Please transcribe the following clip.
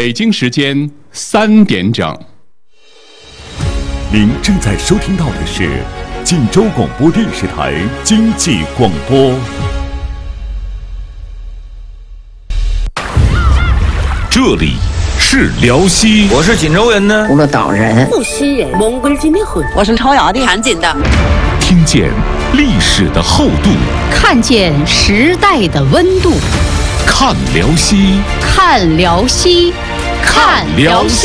北京时间3点整。 您正在收听到的是晋州广播电视台经济广播。这里是辽西， 我是锦州人呢， 葫芦岛人， 湖西人，蒙古人的魂， 我是朝阳的， 盘锦的。 听见历史的厚度， 看见时代的温度， 看辽西， 看辽西，看辽西。